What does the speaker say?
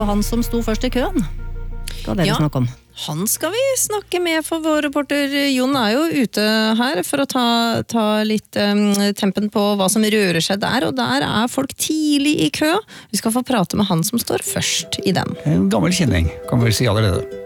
Han som sto først i køen, skal dere snakke om. Han skal vi snakke med, for vår reporter Jon jo ute her for å ta litt tempen på hva som rører seg der, og der folk tidlig i kø. Vi skal få prate med han som står først i den. En gammel kjenning, kan vi si allerede.